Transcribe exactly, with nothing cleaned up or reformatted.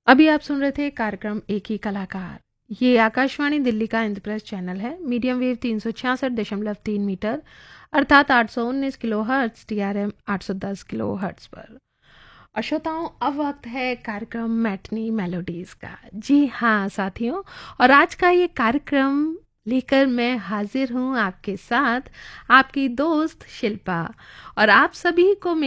अभी आप सुन रहे थे कार्यक्रम एक ही कलाकार। ये आकाशवाणी दिल्ली का इंद्रप्रस्थ चैनल है। मीडियम वेव तीन सौ छियासठ दशमलव तीन मीटर अर्थात आठ सौ उन्नीस kilo hertz, T R M आठ सौ दस किलो हर्ट्स पर। और श्रोताओं, अब वक्त है कार्यक्रम मैटनी मेलोडीज का। जी हाँ साथियों, और आज का ये कार्यक्रम लेकर मैं हाजिर हूँ आपके साथ, आपकी दोस्त शिल्पा। और आप सभी को